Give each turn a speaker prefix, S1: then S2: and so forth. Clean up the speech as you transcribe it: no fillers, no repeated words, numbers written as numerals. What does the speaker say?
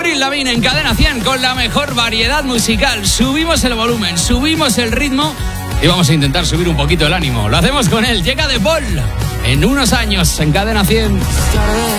S1: Avril Lavigne en Cadena 100 con la mejor variedad musical. Subimos el volumen, subimos el ritmo y vamos a intentar subir un poquito el ánimo. Lo hacemos con él. Llega De Paul en unos años en Cadena 100.